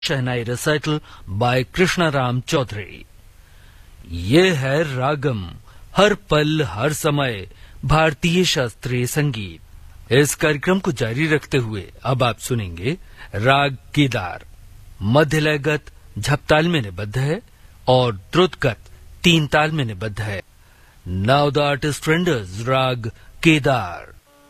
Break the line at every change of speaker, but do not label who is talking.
शहनाई recital bye Krishnaram Chaudhary. ये है रागम, हर पल हर समय भारतीय शास्त्रीय संगीत। इस कार्यक्रम को जारी रखते हुए अब आप सुनेंगे राग केदार। मध्य लयगत झपताल में निबद्ध है और द्रुतगत 3 ताल में निबद्ध है। नाउ द आर्टिस्ट रेंडर्स राग केदार।